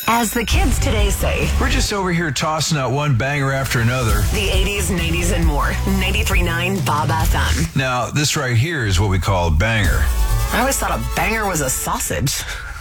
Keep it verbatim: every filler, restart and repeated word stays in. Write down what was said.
As the kids today say, We're just over here tossing out one banger after another. the eighties, nineties, and more. ninety-three point nine Bob F M. Now, this right here is what we call a banger. I always thought a banger was a sausage.